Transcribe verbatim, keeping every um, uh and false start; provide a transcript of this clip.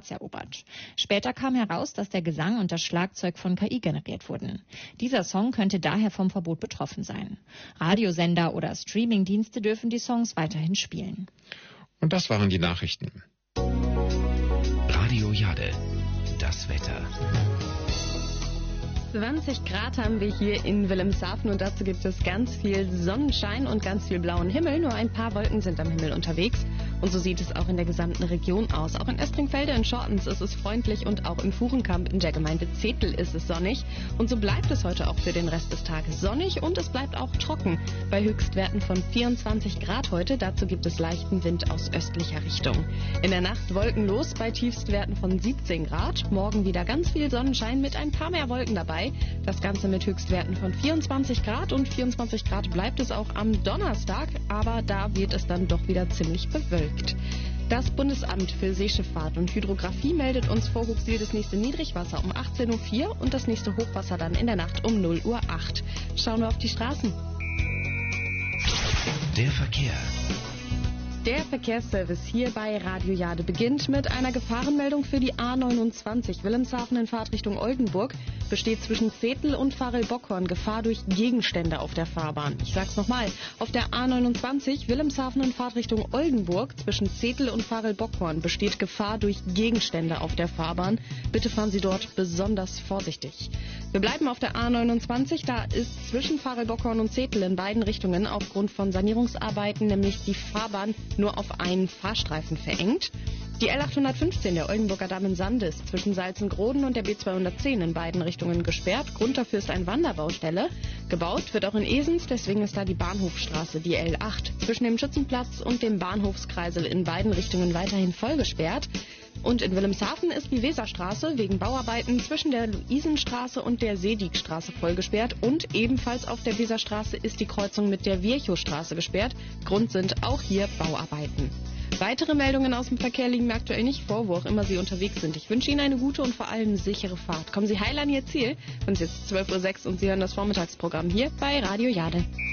Charts erobert. Später kam heraus, dass der Gesang und das Schlagzeug von K I generiert wurden. Dieser Song könnte daher vom Verbot betroffen sein. Radiosender oder Streamingdienste dürfen die Songs weiterhin spielen. Und das waren die Nachrichten. Radio Jade, das Wetter. zwanzig Grad haben wir hier in Wilhelmshaven und dazu gibt es ganz viel Sonnenschein und ganz viel blauen Himmel. Nur ein paar Wolken sind am Himmel unterwegs und so sieht es auch in der gesamten Region aus. Auch in Estringfelde in Schortens ist es freundlich und auch in Furenkamp in der Gemeinde Zetel ist es sonnig. Und so bleibt es heute auch für den Rest des Tages sonnig und es bleibt auch trocken. Bei Höchstwerten von vierundzwanzig Grad heute, dazu gibt es leichten Wind aus östlicher Richtung. In der Nacht wolkenlos bei Tiefstwerten von siebzehn Grad. Morgen wieder ganz viel Sonnenschein mit ein paar mehr Wolken dabei. Das Ganze mit Höchstwerten von vierundzwanzig Grad und vierundzwanzig Grad bleibt es auch am Donnerstag, aber da wird es dann doch wieder ziemlich bewölkt. Das Bundesamt für Seeschifffahrt und Hydrographie meldet uns vor Huxil das nächste Niedrigwasser um achtzehn Uhr vier und das nächste Hochwasser dann in der Nacht um null Uhr acht. Schauen wir auf die Straßen. Der Verkehr. Der Verkehrsservice hier bei Radio Jade beginnt mit einer Gefahrenmeldung für die A neunundzwanzig Wilhelmshaven in Fahrtrichtung Oldenburg. Besteht zwischen Zetel und Farel-Bockhorn Gefahr durch Gegenstände auf der Fahrbahn. Ich sag's nochmal, auf der A neunundzwanzig Wilhelmshaven in Fahrtrichtung Oldenburg zwischen Zetel und Farel-Bockhorn besteht Gefahr durch Gegenstände auf der Fahrbahn. Bitte fahren Sie dort besonders vorsichtig. Wir bleiben auf der A neunundzwanzig, da ist zwischen Farel-Bockhorn und Zetel in beiden Richtungen aufgrund von Sanierungsarbeiten nämlich die Fahrbahn nur auf einen Fahrstreifen verengt. Die L achthundertfünfzehn, der Oldenburger Damm in Sande, ist zwischen Salzengroden und der B zweihundertzehn in beiden Richtungen gesperrt. Grund dafür ist eine Wanderbaustelle. Gebaut wird auch in Esens, deswegen ist da die Bahnhofstraße, die L acht, zwischen dem Schützenplatz und dem Bahnhofskreisel in beiden Richtungen weiterhin voll gesperrt. Und in Wilhelmshaven ist die Weserstraße wegen Bauarbeiten zwischen der Luisenstraße und der Seedigstraße voll gesperrt. Und ebenfalls auf der Weserstraße ist die Kreuzung mit der Virchowstraße gesperrt. Grund sind auch hier Bauarbeiten. Weitere Meldungen aus dem Verkehr liegen mir aktuell nicht vor, wo auch immer Sie unterwegs sind. Ich wünsche Ihnen eine gute und vor allem sichere Fahrt. Kommen Sie heil an Ihr Ziel. Und es ist jetzt zwölf Uhr sechs und Sie hören das Vormittagsprogramm hier bei Radio Jade.